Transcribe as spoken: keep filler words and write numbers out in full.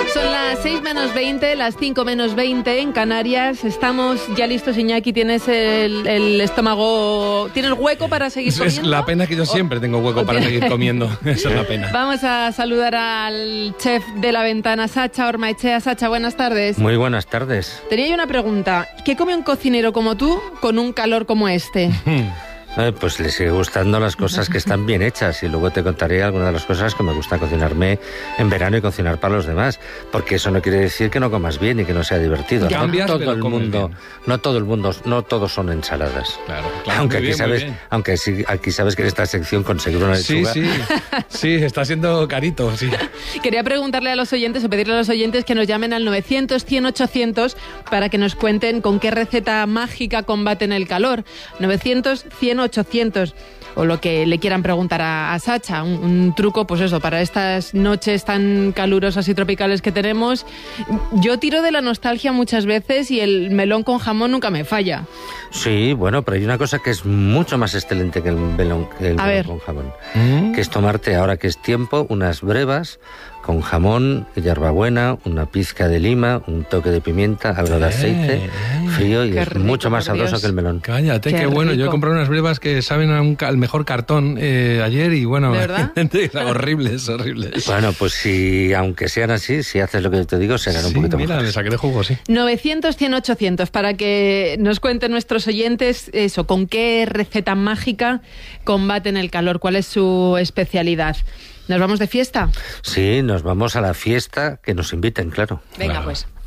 Son las seis menos veinte, las cinco menos veinte en Canarias. Estamos ya listos, Iñaki. ¿Tienes el, el estómago, tienes hueco para seguir comiendo? Es la pena que yo siempre tengo hueco okay. para seguir comiendo. Esa es la pena. Vamos a saludar al chef de La Ventana, Sacha Ormaechea. Sacha, buenas tardes. Muy buenas tardes. Tenía yo una pregunta. ¿Qué come un cocinero como tú con un calor como este? Eh, pues le sigue gustando las cosas que están bien hechas y luego te contaré algunas de las cosas que me gusta cocinarme en verano y cocinar para los demás, porque eso no quiere decir que no comas bien y que no sea divertido. Cambias, no todo el mundo, bien. no todo el mundo, no todos son ensaladas. Claro, claro. Aunque muy aquí bien, sabes, aunque sí, aquí sabes que en esta sección conseguir una lechuga. Sí, sí, sí, está siendo carito, sí. Quería preguntarle a los oyentes o pedirle a los oyentes que nos llamen al novecientos, cien, ochocientos para que nos cuenten con qué receta mágica combaten el calor. novecientos, cien, ochocientos. O lo que le quieran preguntar a, a Sacha, un, un truco, pues eso, para estas noches tan calurosas y tropicales que tenemos. Yo tiro de la nostalgia muchas veces y el melón con jamón nunca me falla. Sí, bueno, pero hay una cosa que es mucho más excelente que el melón, que el melón con jamón, ¿Mm? que es tomarte, ahora que es tiempo, unas brevas con jamón, hierbabuena, una pizca de lima, un toque de pimienta, algo de aceite, eh, frío y es rico, mucho más sabroso Dios. que el melón. Cállate, qué, qué bueno. Rico. Yo he comprado unas brevas que saben a un, al mejor cartón eh, ayer y bueno, ¿de verdad? horribles, horribles. Bueno, pues si aunque sean así, si haces lo que yo te digo, serán sí, un poquito mira, mejores. le saqué de jugo, sí. novecientos, cien, ochocientos, para que nos cuenten nuestros oyentes eso, con qué receta mágica combaten el calor, cuál es su especialidad. ¿Nos vamos de fiesta? Sí, nos vamos a la fiesta que nos inviten, claro. Venga, claro. pues.